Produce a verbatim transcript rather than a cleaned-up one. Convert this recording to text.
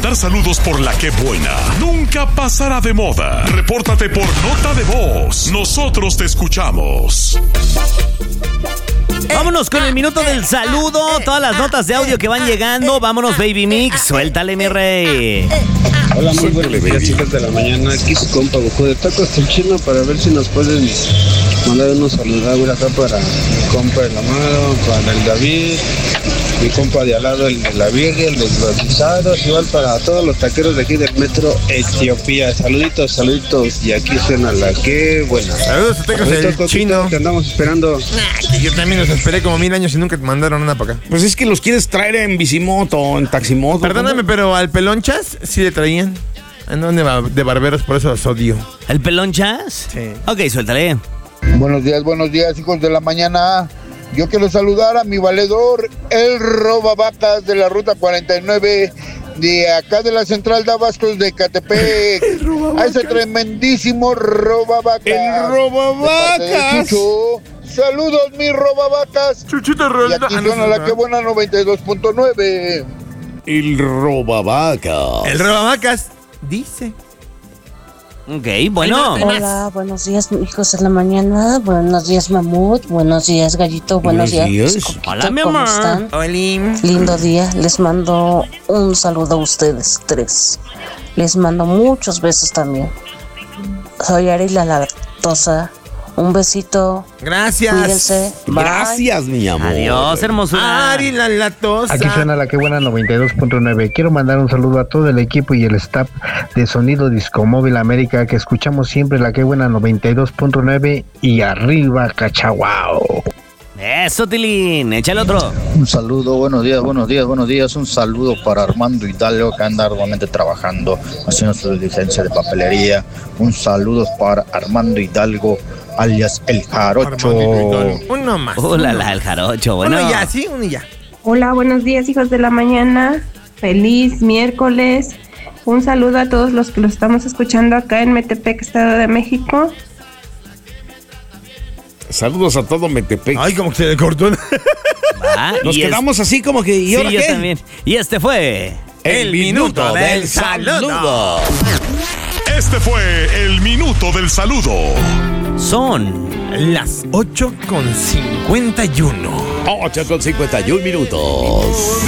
Mandar saludos por la que buena nunca pasará de moda. Repórtate por nota de voz. Nosotros te escuchamos. Vámonos con el minuto del saludo. Todas las notas de audio que van llegando. Vámonos, Baby Mix. Suéltale, mi rey. Hola, muy buenos días, chicas de la mañana. Aquí su compa Goku de Tacos el Chino para ver si nos pueden mandar unos saludos acá para mi compa el Amaro, para el David, mi compa de al lado, el de la Virgen, el de los guisados, igual para todos los taqueros de aquí del metro Etiopía. Saluditos, saluditos. Y aquí suena la que buena. Saludos a Tacos el Chino. Que andamos esperando. Nah, yo también los esperé como mil años y nunca te mandaron nada para acá. Pues es que los quieres traer en bicimoto, en taximoto. Perdóname, pero al Pelonchas sí le traían. Andan de, de barberos, por eso los odio. ¿El Pelonchas? Sí. Ok, suéltale. Buenos días, buenos días, hijos de la mañana. Yo quiero saludar a mi valedor, el robavacas de la ruta cuarenta y nueve, de acá de la central de abastos de Catepec. A ese tremendísimo robavacas. El robavacas. Chucho. Saludos, mis robavacas. Chuchito Y aquí suena la que buena noventa y dos punto nueve. El robavacas. El robavacas dice. Ok, bueno. Hola, buenos días, hijos de la mañana. Buenos días, Mamut. Buenos días, Gallito. Buenos, Buenos días, días. Coquito. Hola, mi ¿Cómo amor. están? Hola. Lindo día. Les mando un saludo a ustedes tres. Les mando muchos besos también. Soy Ari la Latosa. Un besito. Gracias. Cuídense. Bye. Gracias, mi amor. Adiós, hermosura. Ari la latosa. Aquí suena la que buena noventa y dos punto nueve. Quiero mandar un saludo a todo el equipo y el staff de Sonido Discomóvil América, que escuchamos siempre la que buena noventa y dos punto nueve y arriba Cachaguao. Eso, Tilín. Échale otro. Un saludo, buenos días, buenos días, buenos días. Un saludo para Armando Hidalgo, que anda arduamente trabajando, haciendo su diligencia de papelería. Un saludo para Armando Hidalgo, alias El Jarocho. Uno más. Hola, la, el jarocho. Bueno. Uno ya, sí, uno ya. Hola, buenos días, hijos de la mañana. Feliz miércoles. Un saludo a todos los que lo estamos escuchando acá en Metepec, Estado de México. Saludos a todo Metepec. Ay, como que se le cortó. Va, Nos y quedamos es... así como que, ¿y Sí, ahora yo qué? también. Y este fue... El minuto del saludo. Este fue el minuto del saludo. Son las ocho con cincuenta y uno. ocho con cincuenta y uno minutos.